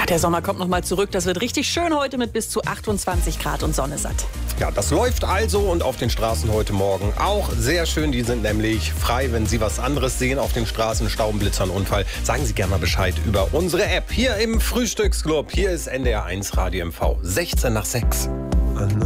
der Sommer kommt noch mal zurück. Das wird richtig schön heute mit bis zu 28 Grad und Sonne satt. Ja, das läuft also und auf den Straßen heute Morgen auch sehr schön. Die sind nämlich frei. Wenn Sie was anderes sehen auf den Straßen, Staubenblitzer, Unfall, sagen Sie gerne mal Bescheid über unsere App. Hier im Frühstücksclub. Hier ist NDR 1 Radio MV. 16 nach 6.